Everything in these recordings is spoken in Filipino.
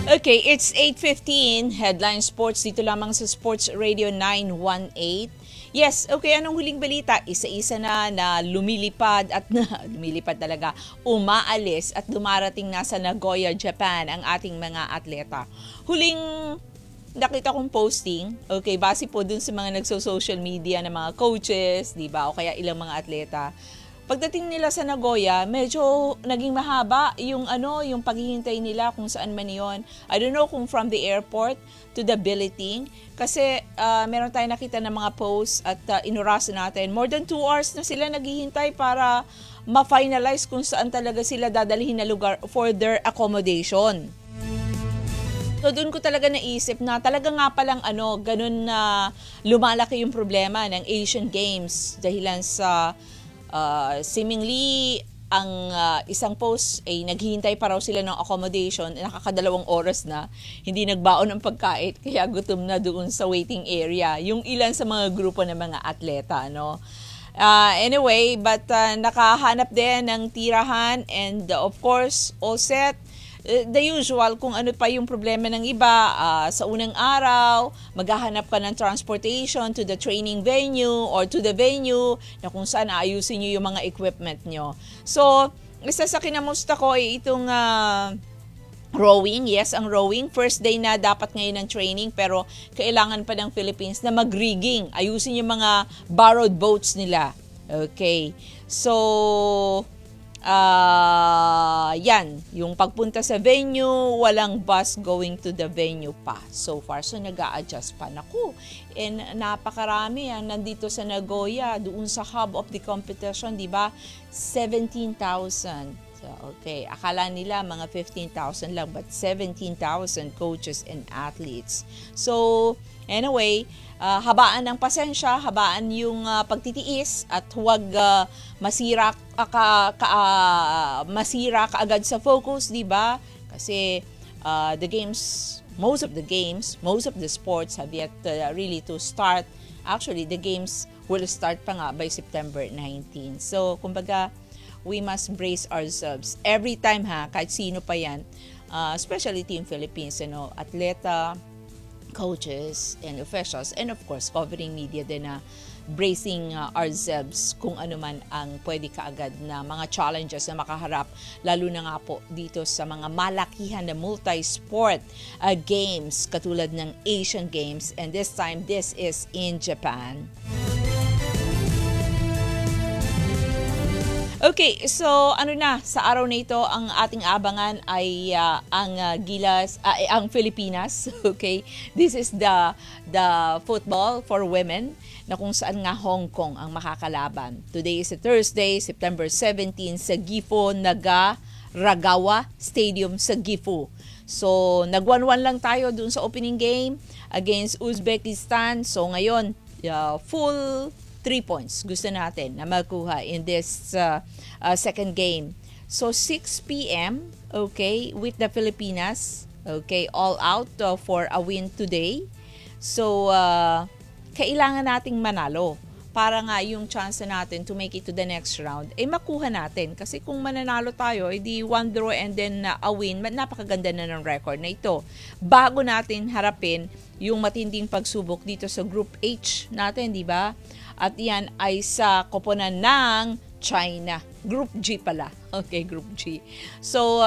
Okay, it's 8:15. Headline Sports dito lamang sa Sports Radio 918. Yes, okay, anong huling balita? Isa-isa na lumilipad at lumilipad talaga, umaalis at dumarating na sa Nagoya, Japan ang ating mga atleta. Huling nakita kong posting, okay, base po dun sa mga nagso-social media ng mga coaches, di ba, o kaya ilang mga atleta. Pagdating nila sa Nagoya, medyo naging mahaba yung paghihintay nila kung saan man yon. I don't know kung from the airport to the billeting. Kasi meron tayong nakita ng mga posts at inurasan natin. More than 2 hours na sila naghihintay para ma-finalize kung saan talaga sila dadalhin na lugar for their accommodation. So doon ko talaga naisip na talaga nga palang ganun na lumalaki yung problema ng Asian Games dahilan sa seemingly ang isang post ay naghihintay pa raw sila ng accommodation, nakakadalawang oras na, hindi nagbaon ng pagkain, kaya gutom na doon sa waiting area. Yung ilan sa mga grupo ng mga atleta, no? Anyway, but nakahanap din ng tirahan and of course, all set. The usual, kung ano pa yung problema ng iba, sa unang araw, maghahanap ka ng transportation to the training venue or to the venue na kung saan aayusin nyo yung mga equipment nyo. So, isa sa kinamusta ko ay itong rowing. Yes, ang rowing. First day na dapat ngayon ng training pero kailangan pa ng Philippines na mag-rigging. Ayusin yung mga borrowed boats nila. Okay. So, yan, yung pagpunta sa venue, walang bus going to the venue pa so far. So nag-a-adjust pa. Naku, and napakarami nandito sa Nagoya, doon sa hub of the competition, di ba? 17,000. So, okay, akala nila mga 15,000 lang, but 17,000 coaches and athletes. So, anyway, habaan ng pasensya, habaan yung pagtitiis at huwag masira kaagad sa focus, di ba? Kasi the games, most of the sports have yet really to start. Actually, the games will start pa nga by September 19. So, kumbaga, we must brace ourselves every time kahit sino pa yan, especially Team Philippines, atleta, coaches, and officials, and of course, covering media din na bracing ourselves kung ano man ang pwede kaagad na mga challenges na makaharap, lalo na nga po dito sa mga malakihan na multi-sport games katulad ng Asian Games, and this time, this is in Japan. Okay, so sa araw na ito ang ating abangan ay ang Gilas, ang Pilipinas. Okay, this is the football for women na kung saan nga Hong Kong ang makakalaban. Today is a Thursday, September 17 sa Gifu Naga-Ragawa Stadium sa Gifu. So nag-1-1 lang tayo dun sa opening game against Uzbekistan. So ngayon full 3 points gusto natin na makuha in this second game. So 6 p.m. okay, with the Filipinas, okay, all out for a win today. So kailangan nating manalo para nga yung chance natin to make it to the next round makuha natin. Kasi kung mananalo tayo, edi 1 draw and then a win, napakaganda na ng record na ito. Bago natin harapin yung matinding pagsubok dito sa Group H natin, di ba? At yan ay sa koponan ng China. Group G pala. Okay, Group G. So,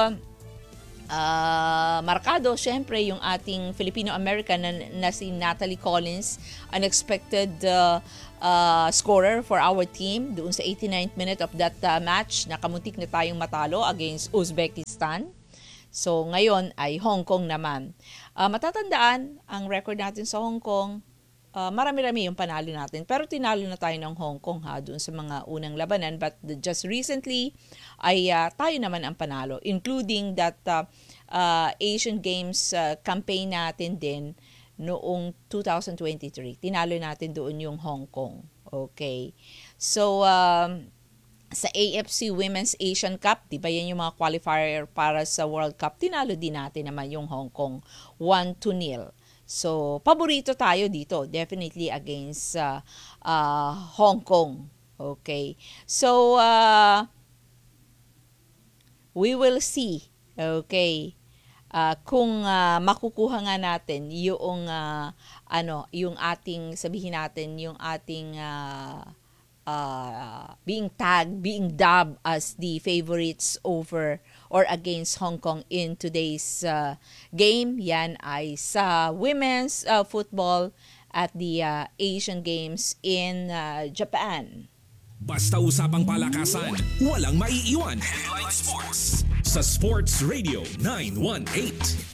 markado, syempre, yung ating Filipino-American na si Natalie Collins, unexpected scorer for our team doon sa 89th minute of that match. Nakamuntik na tayong matalo against Uzbekistan. So, ngayon ay Hong Kong naman. Matatandaan, ang record natin sa Hong Kong, marami-rami yung panalo natin. Pero tinalo na tayo ng Hong Kong doon sa mga unang labanan. But just recently, ay tayo naman ang panalo. Including that Asian Games campaign natin din noong 2023. Tinalo natin doon yung Hong Kong. Okay. So, sa AFC Women's Asian Cup, di ba yan yung mga qualifier para sa World Cup, tinalo din natin naman yung Hong Kong 1-0. So, paborito tayo dito, definitely against Hong Kong. Okay. So, we will see. Okay. kung makukuha nga natin yung yung ating sabihin natin yung ating being dubbed as the favorites over or against Hong Kong in today's game. Yan ay sa women's football at the Asian Games in Japan. Basta usapang palakasan, walang maiiwan. Headline Sports sa Sports Radio 918.